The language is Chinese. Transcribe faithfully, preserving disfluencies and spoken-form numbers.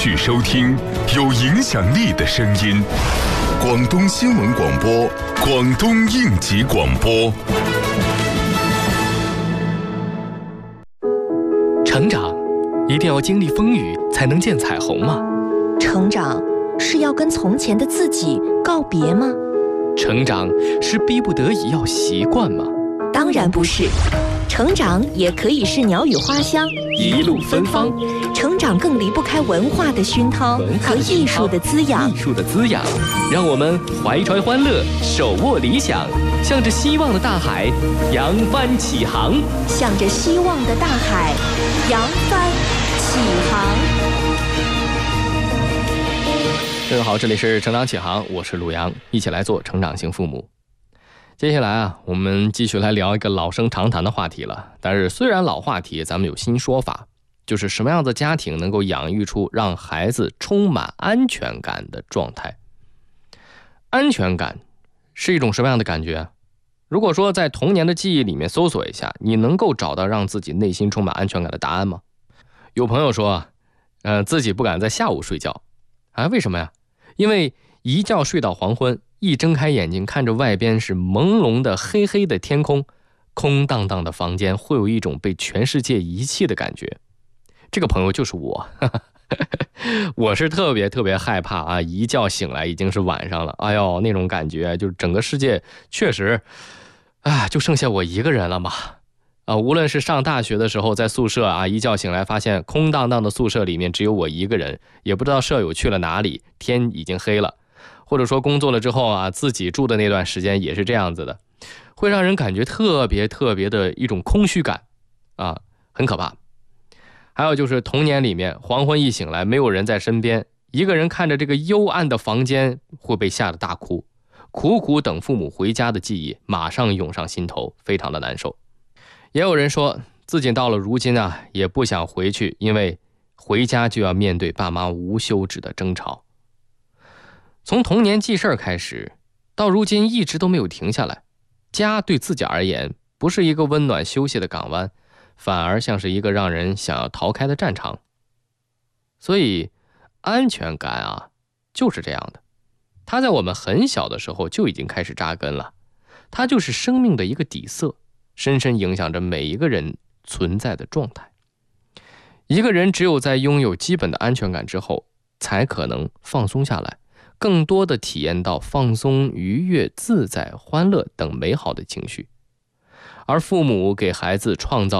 续收听有影响力的声音。广东新闻广播，广东应急广播。 成长一定要经历风雨才能见彩虹吗？ 成长是要跟从前的自己告别吗？ 成长是逼不得已要习惯吗？ 当然不是，成长也可以是鸟语花香， 一路芬芳。 成长更离不开文化的熏陶和艺术的滋养。 艺术的滋养，让我们怀揣欢乐，手握理想，向着希望的大海扬帆起航。 向着希望的大海扬帆起航。 各位好，这里是成长起航，我是陆阳，一起来做成长型父母。接下来啊，我们继续来聊一个老生常谈的话题了。但是虽然老话题，咱们有新说法，就是什么样的家庭能够养育出让孩子充满安全感的状态。安全感是一种什么样的感觉？如果说在童年的记忆里面搜索一下，你能够找到让自己内心充满安全感的答案吗？有朋友说，呃，自己不敢在下午睡觉啊，为什么呀？因为一觉睡到黄昏，一睁开眼睛看着外边是朦胧的黑黑的天空，空荡荡的房间，会有一种被全世界遗弃的感觉。这个朋友就是我我是特别特别害怕啊，一觉醒来已经是晚上了，哎呦，那种感觉就是整个世界确实啊，就剩下我一个人了嘛。啊，无论是上大学的时候在宿舍啊，一觉醒来发现空荡荡的宿舍里面只有我一个人，也不知道舍友去了哪里，天已经黑了。或者说工作了之后啊，自己住的那段时间也是这样子的，会让人感觉特别特别的一种空虚感啊，很可怕。还有就是童年里面黄昏一醒来没有人在身边，一个人看着这个幽暗的房间会被吓得大哭，苦苦等父母回家的记忆马上涌上心头，非常的难受。也有人说自己到了如今啊，也不想回去，因为回家就要面对爸妈无休止的争吵。从童年记事儿开始，到如今一直都没有停下来。家对自己而言不是一个温暖休息的港湾，反而像是一个让人想要逃开的战场。所以安全感啊，就是这样的，它在我们很小的时候就已经开始扎根了，它就是生命的一个底色，深深影响着每一个人存在的状态。一个人只有在拥有基本的安全感之后，才可能放松下来，更多的体验到放松、愉悦、自在、欢乐等美好的情绪。而父母给孩子创造